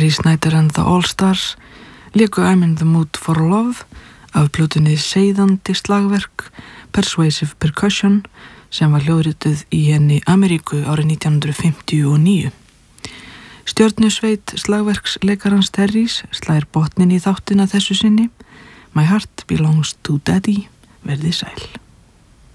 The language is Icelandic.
Terry Snyder and the All-Stars léku I'm in the Mood for Love af plötunni seiðandi slagverk Persuasive Percussion sem var hljóðrituð í henni Ameríku árið 1959. Stjörnusveit slagverksleikarans Terrys slær botnin í þáttina þessu sinni. My Heart Belongs to Daddy, verði sæl.